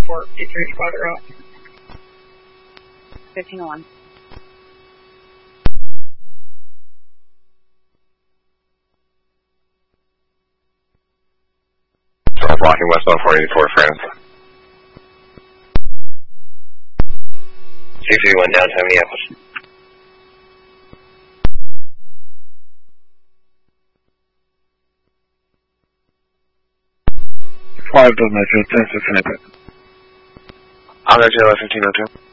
for Detroit Squad Rock. 1501. So blocking westbound 484 France. 681 downtown Minneapolis. Five Metro 10 6 I'm there, JL 1502.